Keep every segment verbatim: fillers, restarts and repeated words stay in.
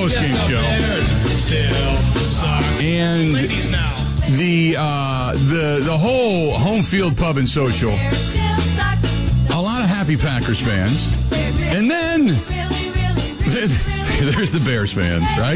postgame show. And the uh, the the whole home field pub and social, a lot of happy Packers fans. And then there's the Bears fans, right?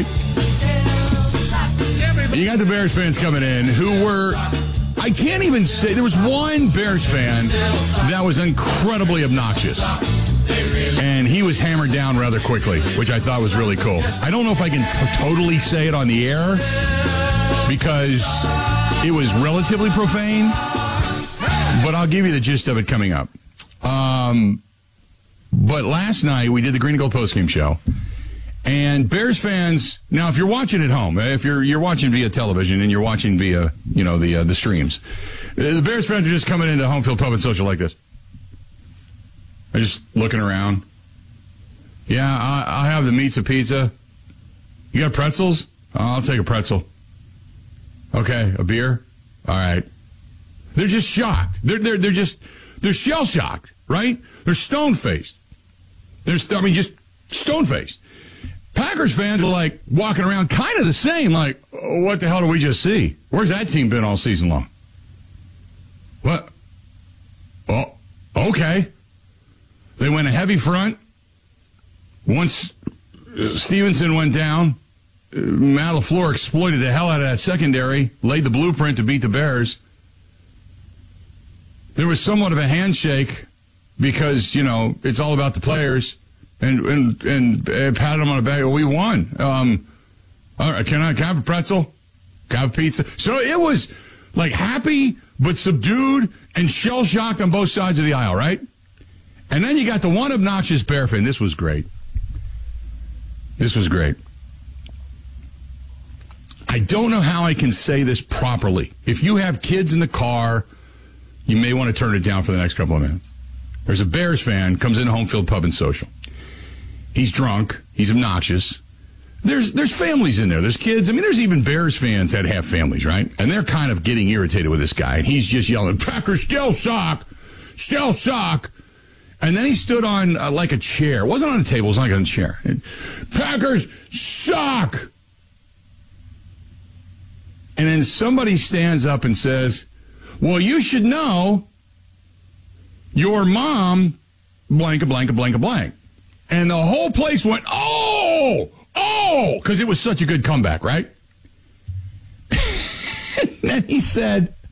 You got the Bears fans coming in who were, I can't even say, there was one Bears fan that was incredibly obnoxious. And he was hammered down rather quickly, which I thought was really cool. I don't know if I can t- totally say it on the air because it was relatively profane, but I'll give you the gist of it coming up. Um, but last night we did the Green and Gold postgame show, and Bears fans. Now, if you're watching at home, if you're you're watching via television and you're watching via you know the uh, the streams, the Bears fans are just coming into home field pub and social like this. They're just looking around. Yeah, I, I'll have the meats of pizza. You got pretzels? Oh, I'll take a pretzel. Okay, a beer? All right. They're just shocked. They're they're they're just they're shell shocked, right? They're stone faced. They're I mean just stone faced. Packers fans are like walking around kind of the same, like, oh, what the hell did we just see? Where's that team been all season long? What? Oh, okay. They went a heavy front. Once Stevenson went down, Matt LaFleur exploited the hell out of that secondary, laid the blueprint to beat the Bears. There was somewhat of a handshake because, you know, it's all about the players. And and and uh, patted them on the back. We won. Um, all right, can I, can I have a pretzel? Can I have a pizza? So it was like happy but subdued and shell-shocked on both sides of the aisle, right? And then you got the one obnoxious Bear fan. This was great. This was great. I don't know how I can say this properly. If you have kids in the car, you may want to turn it down for the next couple of minutes. There's a Bears fan, comes into home field pub and social. He's drunk. He's obnoxious. There's there's families in there. There's kids. I mean, there's even Bears fans that have families, right? And they're kind of getting irritated with this guy. And he's just yelling, Packers still suck. Still suck. And then he stood on uh, like a chair. It wasn't on a table. It was like on a chair. Packers suck. And then somebody stands up and says, well, you should know your mom, blank, a blank, a blank, a blank. And the whole place went, oh, oh, because it was such a good comeback, right? And then he said,